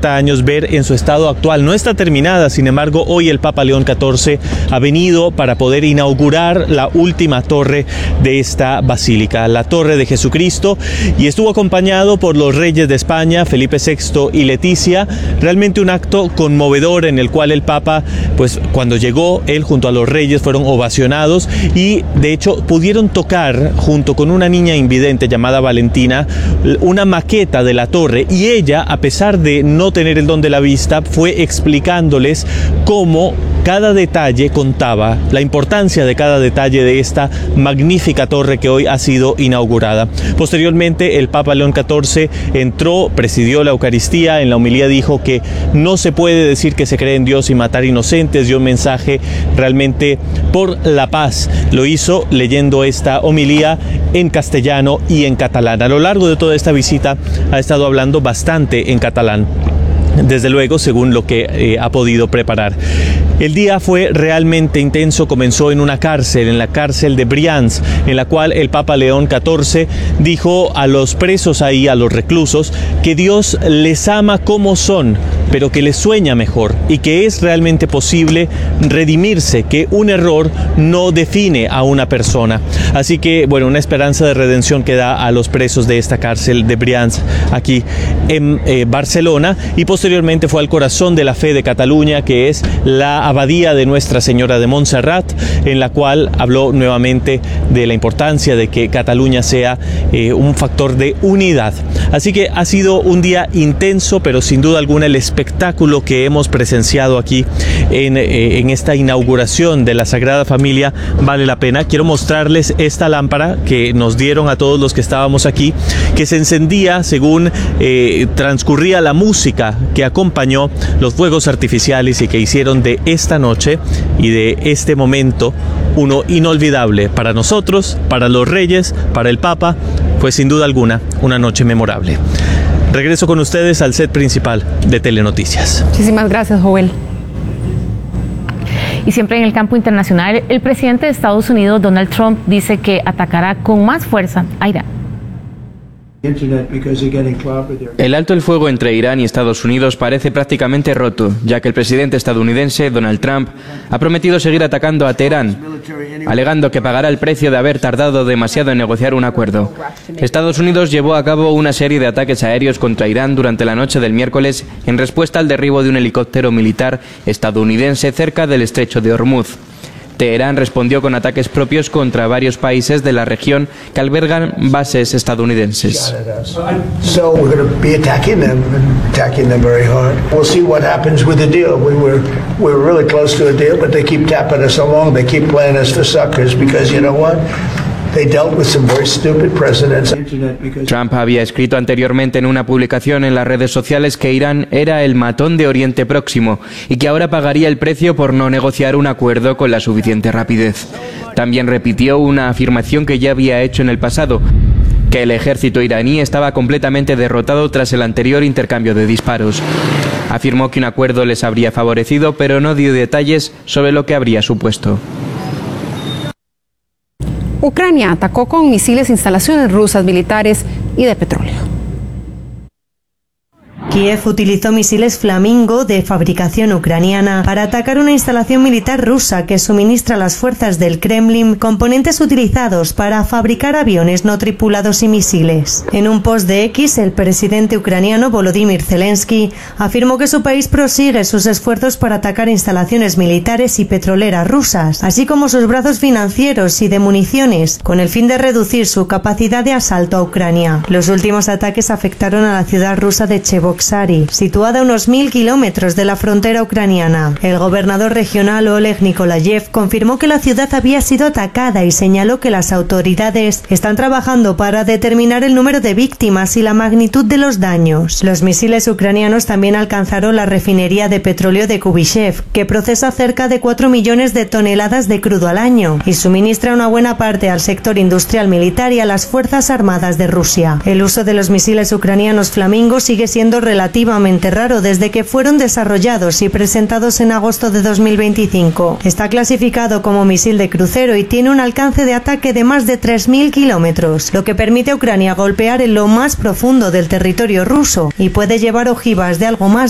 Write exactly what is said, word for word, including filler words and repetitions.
cincuenta años, ver en su estado actual. No está terminada, sin embargo, hoy el Papa León catorce ha venido para poder inaugurar la última torre de esta basílica, la Torre de Jesucristo, y estuvo acompañado por los reyes de España, Felipe sexto y Leticia. Realmente un acto conmovedor en el cual el Papa, pues cuando llegó, él junto a los reyes fueron ovacionados y de hecho pudieron tocar junto con una niña invidente llamada Valentina una maqueta de la torre, y ella, a pesar de no tener el don de la vista, fue explicándoles cómo cada detalle contaba, la importancia de cada detalle de esta magnífica torre que hoy ha sido inaugurada. Posteriormente, el Papa León catorce entró, presidió la Eucaristía. En la homilía dijo que no se puede decir que se cree en Dios y matar inocentes. Dio un mensaje realmente por la paz. Lo hizo leyendo esta homilía en castellano y en catalán. A lo largo de toda esta visita ha estado hablando bastante en catalán, desde luego, según lo que eh, ha podido preparar. El día fue realmente intenso. Comenzó en una cárcel, en la cárcel de Brians, en la cual el Papa León catorce dijo a los presos ahí, a los reclusos, que Dios les ama como son, pero que les sueña mejor y que es realmente posible redimirse, que un error no define a una persona. Así que, bueno, una esperanza de redención que da a los presos de esta cárcel de Brians aquí en eh, Barcelona. Y posteriormente fue al corazón de la fe de Cataluña, que es la abadía de Nuestra Señora de Montserrat, en la cual habló nuevamente de la importancia de que Cataluña sea eh, un factor de unidad. Así que ha sido un día intenso, pero sin duda alguna el espectáculo que hemos presenciado aquí en, eh, en esta inauguración de la Sagrada Familia vale la pena. Quiero mostrarles esta lámpara que nos dieron a todos los que estábamos aquí, que se encendía según eh, transcurría la música que acompañó los fuegos artificiales y que hicieron de esta noche y de este momento uno inolvidable para nosotros, para los reyes, para el Papa. Fue sin duda alguna una noche memorable. Regreso con ustedes al set principal de Telenoticias. Muchísimas gracias, Joel. Y siempre en el campo internacional, el presidente de Estados Unidos, Donald Trump, dice que atacará con más fuerza a Irán. El alto el fuego entre Irán y Estados Unidos parece prácticamente roto, ya que el presidente estadounidense, Donald Trump, ha prometido seguir atacando a Teherán, alegando que pagará el precio de haber tardado demasiado en negociar un acuerdo. Estados Unidos llevó a cabo una serie de ataques aéreos contra Irán durante la noche del miércoles en respuesta al derribo de un helicóptero militar estadounidense cerca del estrecho de Hormuz. Teherán respondió con ataques propios contra varios países de la región que albergan bases estadounidenses. So we're going to be attacking them, attacking them very hard. We'll see what happens with the deal. We were we were really close to a deal, but they keep tapping us along. They keep playing us for suckers because you know what? They dealt with some very stupid presidents. Trump había escrito anteriormente en una publicación en las redes sociales que Irán era el matón de Oriente Próximo y que ahora pagaría el precio por no negociar un acuerdo con la suficiente rapidez. También repitió una afirmación que ya había hecho en el pasado, que el ejército iraní estaba completamente derrotado tras el anterior intercambio de disparos. Afirmó que un acuerdo les habría favorecido, pero no dio detalles sobre lo que habría supuesto. Ucrania atacó con misiles instalaciones rusas militares y de petróleo. Kiev utilizó misiles Flamingo de fabricación ucraniana para atacar una instalación militar rusa que suministra a las fuerzas del Kremlin componentes utilizados para fabricar aviones no tripulados y misiles. En un post de X, el presidente ucraniano Volodymyr Zelensky afirmó que su país prosigue sus esfuerzos para atacar instalaciones militares y petroleras rusas, así como sus brazos financieros y de municiones, con el fin de reducir su capacidad de asalto a Ucrania. Los últimos ataques afectaron a la ciudad rusa de Cheboksary, situada a unos mil kilómetros de la frontera ucraniana. El gobernador regional Oleg Nikolayev confirmó que la ciudad había sido atacada y señaló que las autoridades están trabajando para determinar el número de víctimas y la magnitud de los daños. Los misiles ucranianos también alcanzaron la refinería de petróleo de Kubyshev, que procesa cerca de cuatro millones de toneladas de crudo al año y suministra una buena parte al sector industrial militar y a las Fuerzas Armadas de Rusia. El uso de los misiles ucranianos Flamingo sigue siendo relativamente raro desde que fueron desarrollados y presentados en agosto de dos mil veinticinco. Está clasificado como misil de crucero y tiene un alcance de ataque de más de tres mil kilómetros, lo que permite a Ucrania golpear en lo más profundo del territorio ruso y puede llevar ojivas de algo más